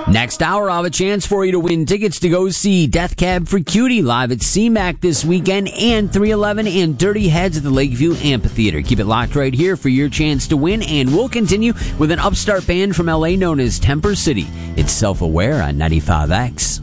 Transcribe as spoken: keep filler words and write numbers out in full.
Next hour, I'll have a chance for you to win tickets to go see Death Cab for Cutie live at C MAC this weekend, and three eleven and Dirty Heads at the Lakeview Amphitheater. Keep it locked right here for your chance to win, and we'll continue with an upstart band from L A known as Temper City. It's Self-Aware on ninety-five X.